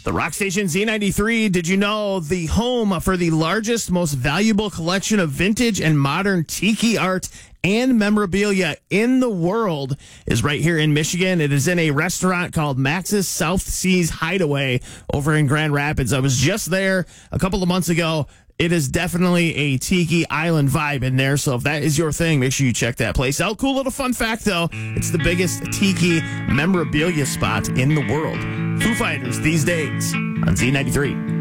The rock station Z93, did you know the home for the largest, most valuable collection of vintage and modern tiki art and memorabilia in the world is right here in Michigan? It is in a restaurant called Max's South Seas Hideaway over in Grand Rapids. I was just there a couple of months ago. It is definitely a tiki island vibe in there. So if that is your thing, make sure you check that place out. Cool little fun fact, though. It's the biggest tiki memorabilia spot in the world. Foo Fighters these days on Z93.